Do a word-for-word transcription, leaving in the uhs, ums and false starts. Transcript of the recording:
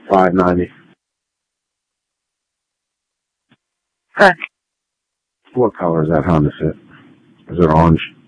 five ninety. Okay. What color is that Honda Fit? Is it orange?